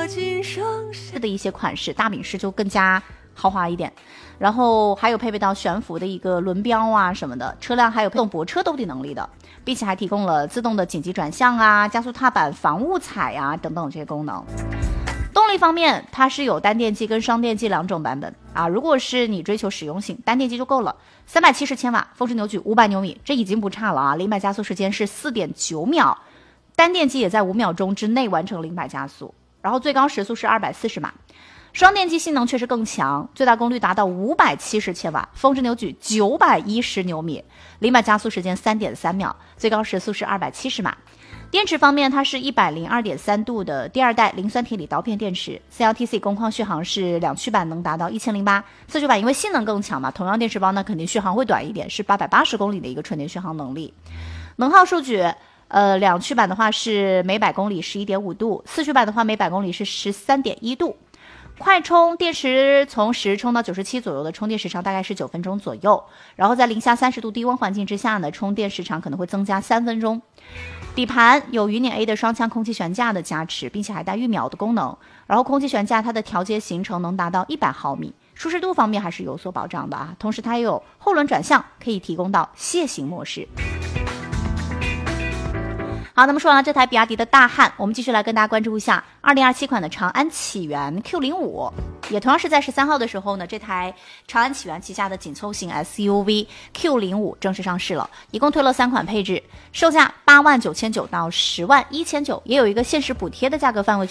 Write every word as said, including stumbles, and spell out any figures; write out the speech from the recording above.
的一些款式，大饼式就更加豪华一点，然后还有配备到悬浮的一个轮标啊什么的，车辆还有自动泊车兜底能力的，并且还提供了自动的紧急转向啊、加速踏板、防误踩啊等等这些功能。动力方面，它是有单电机跟双电机两种版本啊。如果是你追求实用性，单电机就够了，三百七十千瓦，峰值扭矩五百牛米，这已经不差了啊。零百加速时间是 四点九秒，单电机也在五秒钟之内完成零百加速，然后最高时速是二百四十码。双电机性能确实更强，最大功率达到五百七十千瓦，峰值扭矩九百一十牛米，零百加速时间 三点三秒，最高时速是二百七十码。电池方面，它是一百零二点三度的第二代磷酸铁锂刀片电池 ，C L T C 工况续航是两驱版能达到一千零八，四驱版因为性能更强嘛，同样电池包呢肯定续航会短一点，是八百八十公里的一个纯电续航能力。能耗数据，呃，两驱版的话是每百公里 十一点五度，四驱版的话每百公里是 十三点一度。快充电池从十充到九十七左右的充电时长大概是九分钟左右，然后在零下三十度低温环境之下呢，充电时长可能会增加三分钟。底盘有云辇 A 的双腔空气悬架的加持，并且还带预秒的功能，然后空气悬架它的调节行程能达到一百毫米，舒适度方面还是有所保障的啊。同时它也有后轮转向，可以提供到楔形模式。好，那么说完了这台比亚迪的大汉，我们继续来跟大家关注一下二零二七款的长安启源 Q 零五， 也同样是在十三号的时候呢，这台长安启源旗下的紧凑型 S U V Q 零五 正式上市了，一共推了三款配置，售价八万九千九到十万一千九，也有一个限时补贴的价格范围